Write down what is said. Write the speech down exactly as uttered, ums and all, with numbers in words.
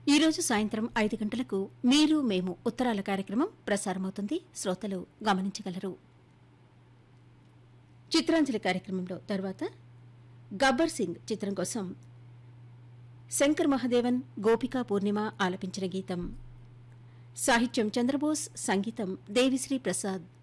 ఈ రోజు సాయంత్రం ఐదు గంటలకు మీరు మేము ఉత్తరాల కార్యక్రమం ప్రసారమవుతుంది. శ్రోతలు గమనించగలరు. చిత్రాంజలి కార్యక్రమంలో తర్వాత గబ్బర్ సింగ్ చిత్రం కోసం శంకర్ మహాదేవన్, గోపికా పూర్ణిమ ఆలపించిన గీతం. సాహిత్యం చంద్రబోస్, సంగీతం దేవిశ్రీ ప్రసాద్.